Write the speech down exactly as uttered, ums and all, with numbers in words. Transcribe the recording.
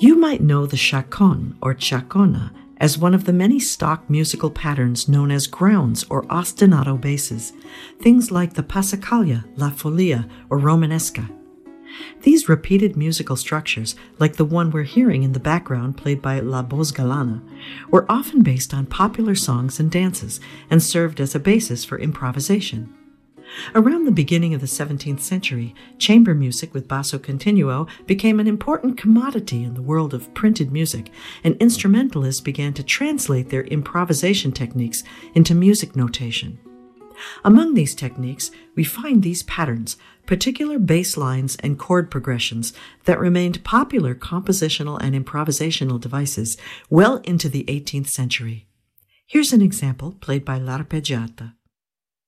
You might know the chaconne or chacona as one of the many stock musical patterns known as grounds or ostinato basses, things like the passacaglia, la folia, or romanesca. These repeated musical structures, like the one we're hearing in the background played by La Bosgalana, were often based on popular songs and dances and served as a basis for improvisation. Around the beginning of the seventeenth century, chamber music with basso continuo became an important commodity in the world of printed music, and instrumentalists began to translate their improvisation techniques into music notation. Among these techniques, we find these patterns, particular bass lines and chord progressions that remained popular compositional and improvisational devices well into the eighteenth century. Here's an example played by L'Arpeggiata.